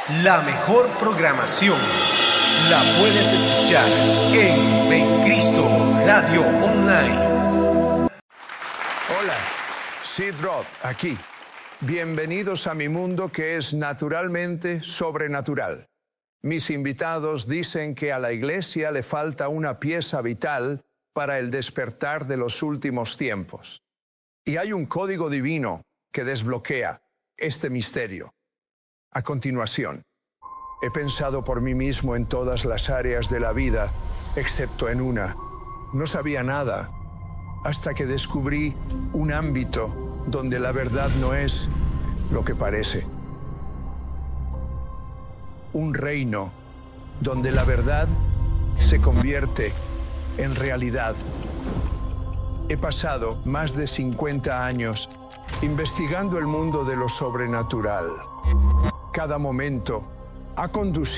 La mejor programación la puedes escuchar en Bencristo Radio Online. Hola, Sid Roth aquí. Bienvenidos a mi mundo que es naturalmente sobrenatural. Mis invitados dicen que a la Iglesia le falta una pieza vital para el despertar de los últimos tiempos. Y hay un código divino que desbloquea este misterio. A continuación, he pensado por mí mismo en todas las áreas de la vida, excepto en una. No sabía nada, hasta que descubrí un ámbito donde la verdad no es lo que parece. Un reino donde la verdad se convierte en realidad. He pasado más de 50 años investigando el mundo de lo sobrenatural. Cada momento ha conducido